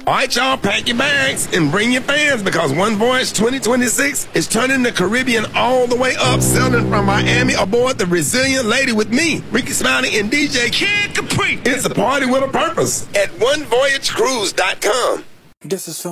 All right, y'all, pack your bags and bring your fans because One Voyage 2026 is turning the Caribbean all the way up, sailing from Miami aboard the Resilient Lady with me, Ricky Smiley, and DJ Kid Capri. It's a party with a purpose at onevoyagecruise.com. This is for